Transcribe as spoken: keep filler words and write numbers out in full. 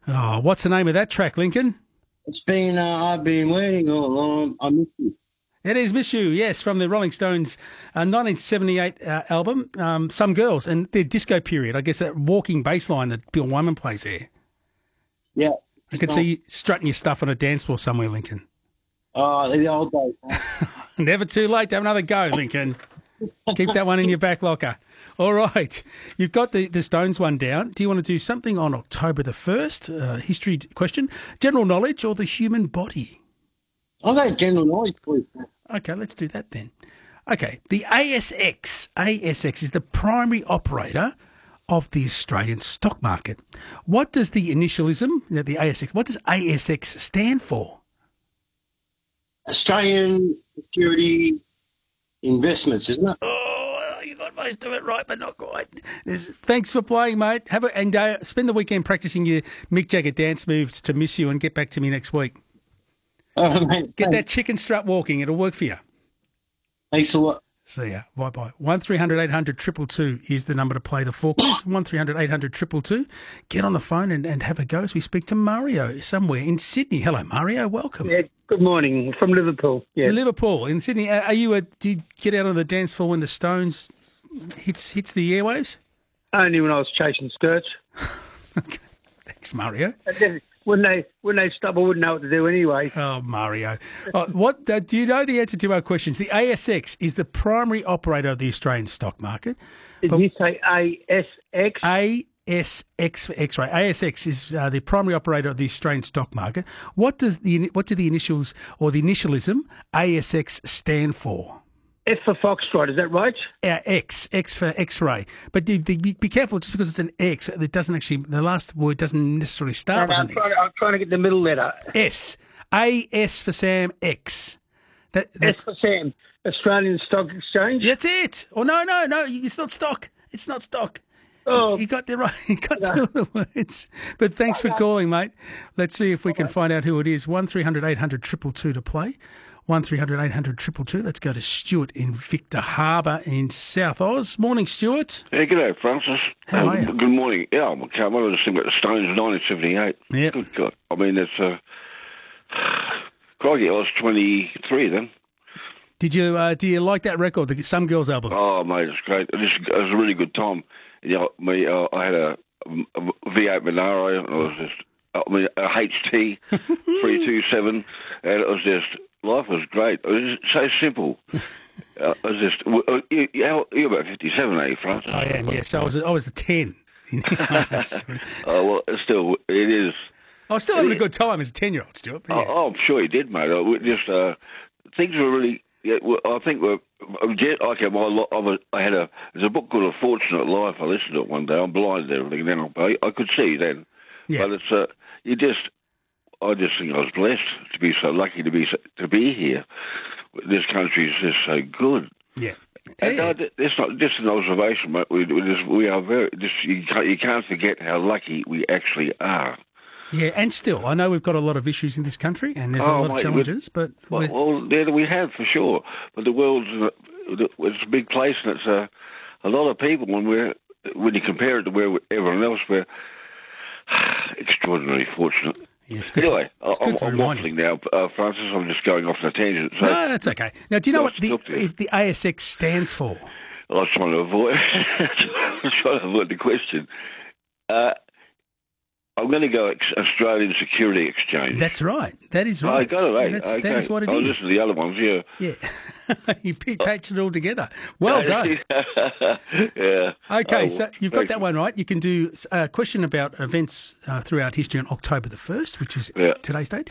Oh, what's the name of that track, Lincoln? It's been, uh, I've been waiting all along. I miss you. It is Miss You, yes, from the Rolling Stones' uh, nineteen seventy-eight uh, album, um, Some Girls, and their disco period. I guess that walking bass line that Bill Wyman plays there. Yeah. I could see you strutting your stuff on a dance floor somewhere, Lincoln. Oh, the old days. Huh? Never too late to have another go, Lincoln. Keep that one in your back locker. All right. You've got the, the Stones one down. Do you want to do something on October the first? Uh, history question, general knowledge, or the human body? I'll go general knowledge, please. Okay, let's do that then. Okay, the A S X. A S X is the primary operator of the Australian stock market. What does the initialism, the A S X, what does A S X stand for? Australian Security Investments, isn't it? Oh, you got most of it right, but not quite. There's, thanks for playing, mate. Have a, and uh, spend the weekend practicing your Mick Jagger dance moves to Miss You, and get back to me next week. Oh, mate, Get thanks. that chicken strut walking. It'll work for you. Thanks a lot. See ya. Bye-bye. one three hundred eight hundred two two two is the number to play the four quiz. one three hundred eight hundred two two two. Get on the phone and, and have a go as we speak to Mario somewhere in Sydney. Hello, Mario. Welcome. Yeah, good morning. From Liverpool. Yeah. Liverpool in Sydney. Are are you a, do you get out on the dance floor when the Stones hits hits the airwaves? Only when I was chasing skirts. Okay. Thanks, Mario. And then when they when they stop, I wouldn't know what to do anyway. Oh, Mario. Oh, what uh, do you know the answer to our questions? The A S X is the primary operator of the Australian stock market. Did But you say A S X? A S X for X-ray. A S X is uh, the primary operator of the Australian stock market. What does the what do the initials or the initialism A S X stand for? F for Foxtrot, is that right? Uh, X, X for X-ray. But be, be, be careful, just because it's an X, it doesn't actually, the last word doesn't necessarily start No, no, with I'm, an X. trying, I'm trying to get the middle letter. S. A S for Sam, X. That, S that's, for Sam. Australian Stock Exchange? that's it. Oh, no, no, no, it's not stock. It's not stock. Oh. You got the right, you got No. two of the words. But thanks for calling, mate. Let's see if we can find out who it is. one three hundred eight hundred two two two to play. one three hundred eight hundred two two two. Let's go to Stuart in Victor Harbour in South Oz. Morning, Stuart. Yeah, g'day, Francis. How Um, are you? Good morning. Yeah, I'm okay. One of the things about the Stones, nineteen seventy-eight. Yep. Good God. I mean, it's uh, crikey, I was twenty-three then. Did you uh, do you like that record, the Some Girls album? Oh, mate, it's great. It was, it was a really good time. You know, me, uh, I had a, a V eight Monaro, and I was just, I mean, a H T three two seven, and it was just, life was great. It was just so simple. uh, it was just, uh, you, you- you're about fifty-seven, eh, Francis? I am, yes. I was I was a ten. I Oh, well, it's still, it is. was still having a good time as a ten-year-old, Stuart. But Oh, yeah. oh, I'm sure he did, mate. I, we just uh, things were really. Yeah, well, I think we're. I'm jet- Okay, my, lo- I, was, I had a. There's a book called A Fortunate Life. I listened to it one day. I'm blind and everything. Then I, I could see then, Yeah. but it's. Uh, you just. I just think I was blessed to be so lucky to be so, to be here. This country is just so good. Yeah. And Yeah. uh, it's not just an observation, mate. We, we, just, we are very. Just, you, can't, you can't forget how lucky we actually are. Yeah, and still, I know we've got a lot of issues in this country, and there's a Oh, lot of mate, challenges, but Well, with- well, yeah, we have for sure. But the world's a, it's a big place, and it's a, a lot of people. And we're when you compare it to where everyone else, we're extraordinarily fortunate. yeah, it's good to- Anyway, it's I'm, good to I'm remind you. waffling now, uh, Francis. I'm just going off on a tangent. So No, that's okay. Now, do you know what Nice the to talk to you. if the A S X stands for? I was trying to avoid, trying to avoid the question. Uh, I'm going to go ex- Australian Security Exchange. That's right. That is I right. got it, eh? That's, okay. That is what it I'll is. listen to the other ones, yeah. Yeah. You p- patched it all together. Well done. yeah. Okay, Oh, so you've got thank that you. one right. You can do a question about events uh, throughout history on October the first, which is Yeah. today's date.